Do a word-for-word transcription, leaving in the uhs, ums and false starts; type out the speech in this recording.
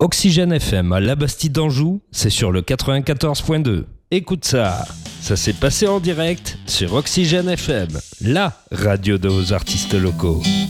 Oxygène F M à La Bastide d'Anjou, c'est sur le quatre-vingt-quatorze point deux. Écoute ça, ça s'est passé en direct sur Oxygène F M, la radio de vos artistes locaux.